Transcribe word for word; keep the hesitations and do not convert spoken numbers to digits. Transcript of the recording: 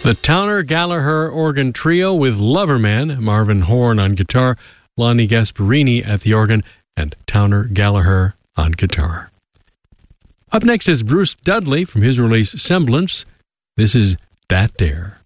The Towner Gallagher Organ Trio with Loverman, Marvin Horn on guitar, Lonnie Gasparini at the organ, and Towner Gallagher on guitar. Up next is Bruce Dudley from his release Semblance. This is Dat Dare.